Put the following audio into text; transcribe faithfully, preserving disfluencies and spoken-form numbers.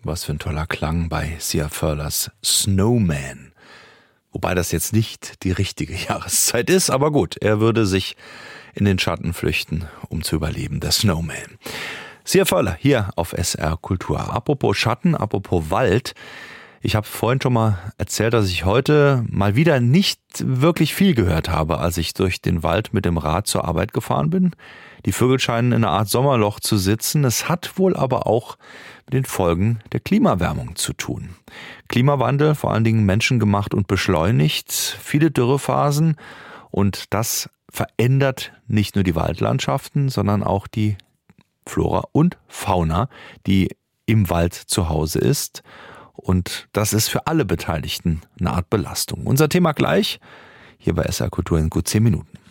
Was für ein toller Klang bei Sia Furlers Snowman. Wobei das jetzt nicht die richtige Jahreszeit ist, aber gut, er würde sich in den Schatten flüchten, um zu überleben, der Snowman. Sia Furler hier auf S R Kultur. Apropos Schatten, apropos Wald. Ich habe vorhin schon mal erzählt, dass ich heute mal wieder nicht wirklich viel gehört habe, als ich durch den Wald mit dem Rad zur Arbeit gefahren bin. Die Vögel scheinen in einer Art Sommerloch zu sitzen. Es hat wohl aber auch mit den Folgen der Klimaerwärmung zu tun. Klimawandel, vor allen Dingen menschengemacht und beschleunigt, viele Dürrephasen, und das verändert nicht nur die Waldlandschaften, sondern auch die Flora und Fauna, die im Wald zu Hause ist. Und das ist für alle Beteiligten eine Art Belastung. Unser Thema gleich, hier bei S R Kultur in gut zehn Minuten.